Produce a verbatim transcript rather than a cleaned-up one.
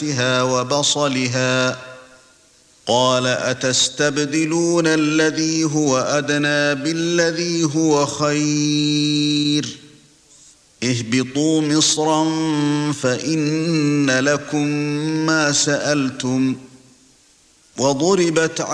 وبصلها قال أتستبدلون الذي هو أدنى بالذي هو خير اهبطوا مصرا فإن لكم ما سألتم وضربت